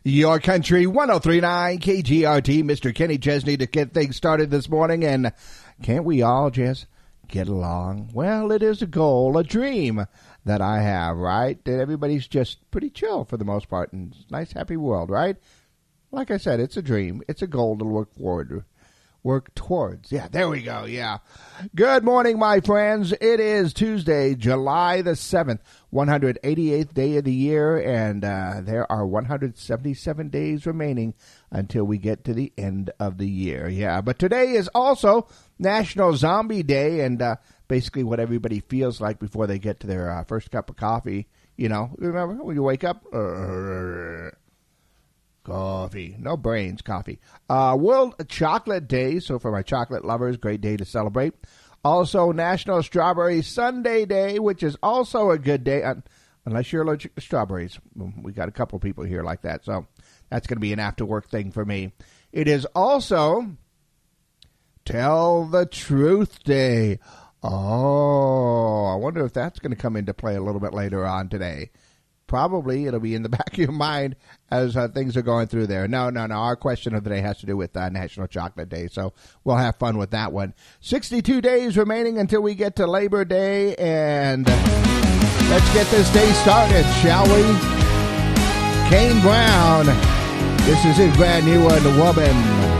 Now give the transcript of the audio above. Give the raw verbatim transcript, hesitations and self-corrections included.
Your Country one oh three point nine K G R T, Mister Kenny Chesney to get things started this morning. And can't we all just get along? Well, it is a goal, a dream that I have, right? That everybody's just pretty chill for the most part in a nice, happy world, right? Like I said, it's a dream. It's a goal to work forward. Work towards. Yeah, there we go. Yeah. Good morning, my friends. It is Tuesday, July the seventh, one hundred eighty-eighth day of the year, and uh, there are one hundred seventy-seven days remaining until we get to the end of the year. Yeah, but today is also National Zombie Day, and uh, basically what everybody feels like before they get to their uh, first cup of coffee. You know, remember when you wake up? Uh, Coffee. No brains, coffee. Uh, World Chocolate Day. So for my chocolate lovers, great day to celebrate. Also National Strawberry Sundae Day, which is also a good day. Uh, unless you're allergic to strawberries. We got a couple people here like that. So that's going to be an after-work thing for me. It is also Tell the Truth Day. Oh, I wonder if that's going to come into play a little bit later on today. Probably it'll be in the back of your mind as uh, things are going through there. No, no, no. Our question of the day has to do with uh, National Chocolate Day, so we'll have fun with that one. sixty-two days remaining until we get to Labor Day, and let's get this day started, shall we? Kane Brown. This is his brand new one, Woman.